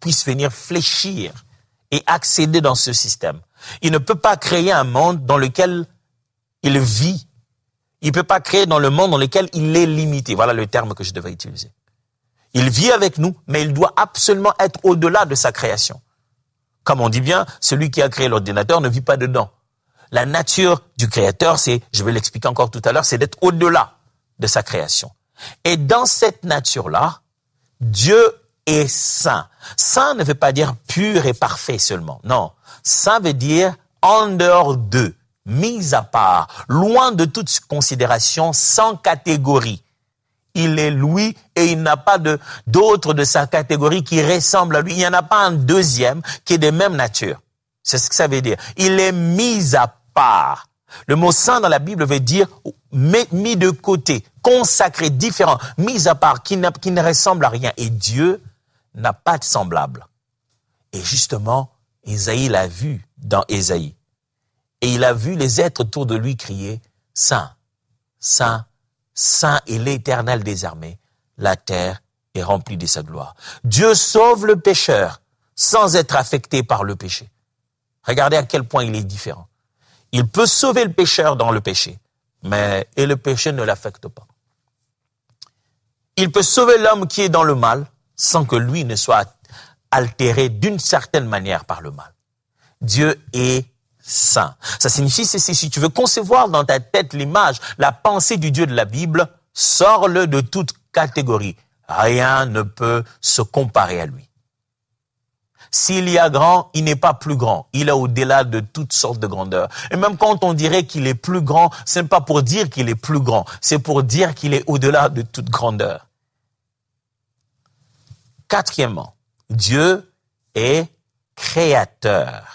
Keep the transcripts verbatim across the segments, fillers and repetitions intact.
puisse venir fléchir et accéder dans ce système. Il ne peut pas créer un monde dans lequel il vit. Il ne peut pas créer dans le monde dans lequel il est limité. Voilà le terme que je devrais utiliser. Il vit avec nous, mais il doit absolument être au-delà de sa création. Comme on dit bien, celui qui a créé l'ordinateur ne vit pas dedans. La nature du créateur, c'est, je vais l'expliquer encore tout à l'heure, c'est d'être au-delà de sa création. Et dans cette nature-là, Dieu est saint. Saint ne veut pas dire pur et parfait seulement. Non. Saint veut dire en dehors d'eux, mis à part, loin de toute considération, sans catégorie. Il est lui et il n'a pas de, d'autre de sa catégorie qui ressemble à lui. Il n'y en a pas un deuxième qui est de même nature. C'est ce que ça veut dire. Il est mis à part. Le mot saint dans la Bible veut dire mis de côté, consacré, différent, mis à part, qui, qui ne ressemble à rien. Et Dieu n'a pas de semblable. Et justement, Ésaïe l'a vu dans Ésaïe. Et il a vu les êtres autour de lui crier « Saint, Saint, Saint est l'Éternel des armées, la terre est remplie de sa gloire. » Dieu sauve le pécheur sans être affecté par le péché. Regardez à quel point il est différent. Il peut sauver le pécheur dans le péché, mais et le péché ne l'affecte pas. Il peut sauver l'homme qui est dans le mal sans que lui ne soit altéré d'une certaine manière par le mal. Dieu est saint. Ça signifie, c'est, si tu veux concevoir dans ta tête l'image, la pensée du Dieu de la Bible, sors-le de toute catégorie. Rien ne peut se comparer à lui. S'il y a grand, il n'est pas plus grand. Il est au-delà de toutes sortes de grandeurs. Et même quand on dirait qu'il est plus grand, ce n'est pas pour dire qu'il est plus grand, c'est pour dire qu'il est au-delà de toute grandeur. Quatrièmement, Dieu est créateur.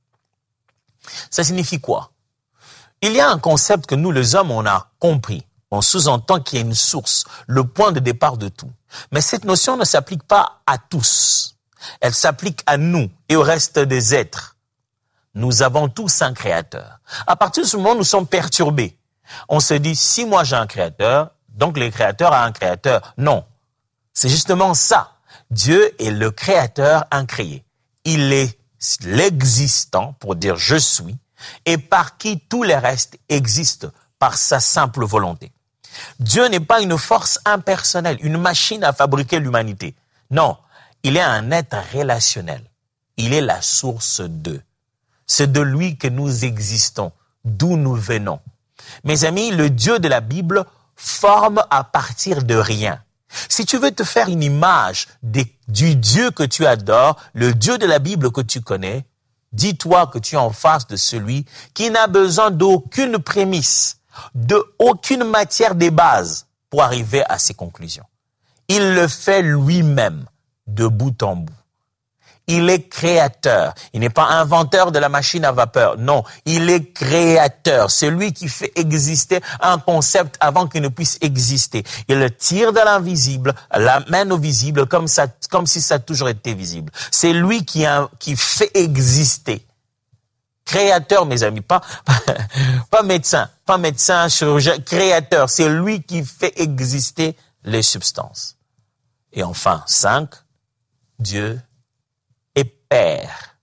Ça signifie quoi? Il y a un concept que nous, les hommes, on a compris. On sous-entend qu'il y a une source, le point de départ de tout. Mais cette notion ne s'applique pas à tous. Elle s'applique à nous et au reste des êtres. Nous avons tous un créateur. À partir de ce moment, nous sommes perturbés. On se dit, si moi j'ai un créateur, donc le créateur a un créateur. Non, c'est justement ça. Dieu est le créateur incréé. Il est l'existant, pour dire je suis, et par qui tous les restes existent par sa simple volonté. Dieu n'est pas une force impersonnelle, une machine à fabriquer l'humanité. Non, il est un être relationnel. Il est la source d'eux. C'est de lui que nous existons, d'où nous venons. Mes amis, le Dieu de la Bible forme à partir de rien. Si tu veux te faire une image des, du Dieu que tu adores, le Dieu de la Bible que tu connais, dis-toi que tu es en face de celui qui n'a besoin d'aucune prémisse, d'aucune matière des bases pour arriver à ses conclusions. Il le fait lui-même, de bout en bout. Il est créateur. Il n'est pas inventeur de la machine à vapeur. Non, il est créateur. C'est lui qui fait exister un concept avant qu'il ne puisse exister. Il le tire de l'invisible, l'amène au visible comme ça, comme si ça a toujours été visible. C'est lui qui, a, qui fait exister. Créateur, mes amis, pas, pas médecin, pas médecin, chirurgien, créateur. C'est lui qui fait exister les substances. Et enfin, cinq, Dieu est Père.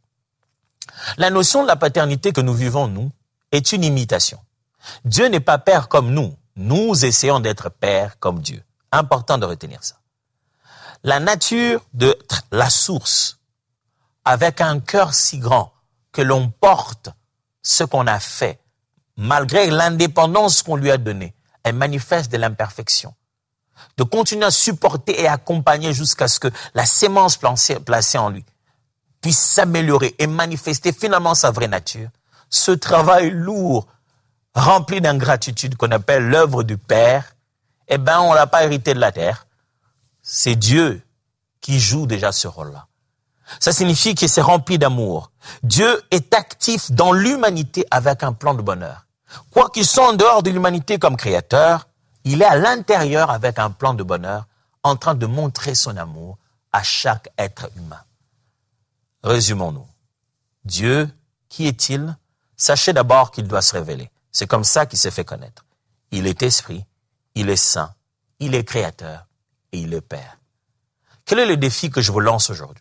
La notion de la paternité que nous vivons, nous, est une imitation. Dieu n'est pas Père comme nous. Nous essayons d'être Père comme Dieu. Important de retenir ça. La nature de la source, avec un cœur si grand que l'on porte ce qu'on a fait, malgré l'indépendance qu'on lui a donnée, elle manifeste de l'imperfection. De continuer à supporter et accompagner jusqu'à ce que la sémence placée en lui puisse s'améliorer et manifester finalement sa vraie nature. Ce travail lourd, rempli d'ingratitude qu'on appelle l'œuvre du Père, eh ben, on l'a pas hérité de la terre. C'est Dieu qui joue déjà ce rôle-là. Ça signifie qu'il s'est rempli d'amour. Dieu est actif dans l'humanité avec un plan de bonheur. Quoi qu'il soit en dehors de l'humanité comme créateur, il est à l'intérieur avec un plan de bonheur, en train de montrer son amour à chaque être humain. Résumons-nous. Dieu, qui est-il? Sachez d'abord qu'il doit se révéler. C'est comme ça qu'il s'est fait connaître. Il est esprit, il est saint, il est créateur et il est Père. Quel est le défi que je vous lance aujourd'hui?